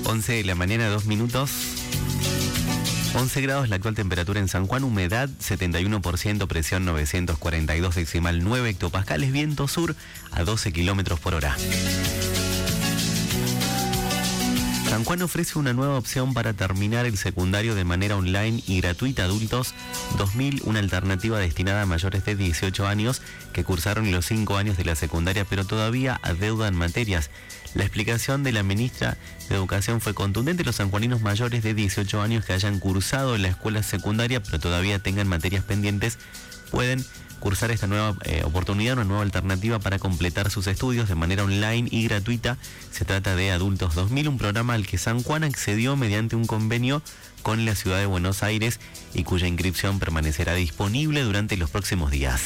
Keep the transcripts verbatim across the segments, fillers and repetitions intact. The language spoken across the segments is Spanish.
once de la mañana, dos minutos. once grados la actual temperatura en San Juan, humedad setenta y uno por ciento, presión novecientos cuarenta y dos, decimal nueve hectopascales, viento sur a doce kilómetros por hora. San Juan ofrece una nueva opción para terminar el secundario de manera online y gratuita. Adultos dos mil, una alternativa destinada a mayores de dieciocho años que cursaron los cinco años de la secundaria pero todavía adeudan materias. La explicación de la ministra de Educación fue contundente. Los sanjuaninos mayores de dieciocho años que hayan cursado en la escuela secundaria pero todavía tengan materias pendientes pueden cursar esta nueva eh, oportunidad, una nueva alternativa para completar sus estudios de manera online y gratuita. Se trata de Adultos dos mil, un programa al que San Juan accedió mediante un convenio con la ciudad de Buenos Aires y cuya inscripción permanecerá disponible durante los próximos días.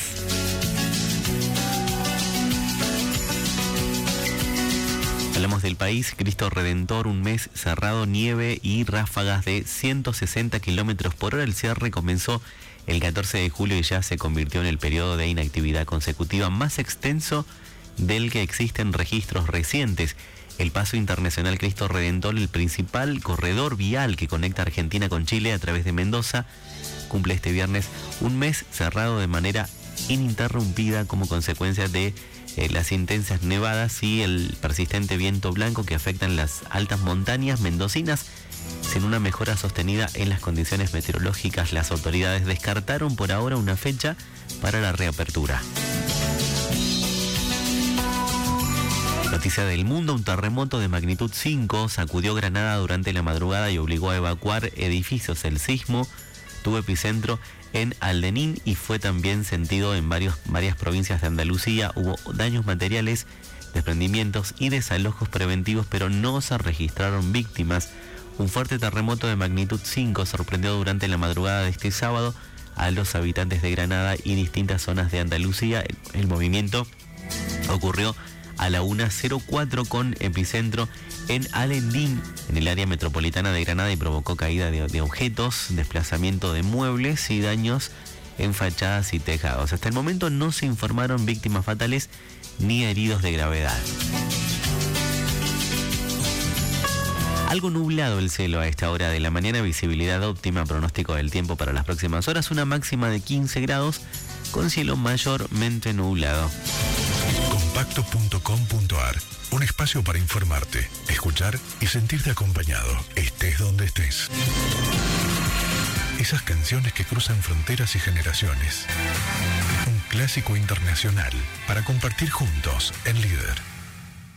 Hablamos del país. Cristo Redentor, un mes cerrado, nieve y ráfagas de ciento sesenta kilómetros por hora. El cierre comenzó el catorce de julio y ya se convirtió en el periodo de inactividad consecutiva más extenso del que existen registros recientes. El Paso Internacional Cristo Redentor, el principal corredor vial que conecta Argentina con Chile a través de Mendoza, cumple este viernes un mes cerrado de manera ininterrumpida como consecuencia de eh, las intensas nevadas y el persistente viento blanco que afectan las altas montañas mendocinas. Sin una mejora sostenida en las condiciones meteorológicas, las autoridades descartaron por ahora una fecha para la reapertura. Noticia del mundo: un terremoto de magnitud cinco sacudió Granada durante la madrugada y obligó a evacuar edificios. El sismo tuvo epicentro en Aldenín y fue también sentido en varios, varias provincias de Andalucía. Hubo daños materiales, desprendimientos y desalojos preventivos, pero no se registraron víctimas. Un fuerte terremoto de magnitud cinco sorprendió durante la madrugada de este sábado a los habitantes de Granada y distintas zonas de Andalucía. El movimiento ocurrió a la una cero cuatro con epicentro en Alendín, en el área metropolitana de Granada, y provocó caída de, de objetos, desplazamiento de muebles y daños en fachadas y tejados. Hasta el momento no se informaron víctimas fatales ni heridos de gravedad. Algo nublado el cielo a esta hora de la mañana, visibilidad óptima, pronóstico del tiempo para las próximas horas, una máxima de quince grados con cielo mayormente nublado. Compacto punto com punto ar, un espacio para informarte, escuchar y sentirte acompañado, estés donde estés. Esas canciones que cruzan fronteras y generaciones. Un clásico internacional para compartir juntos en Líder.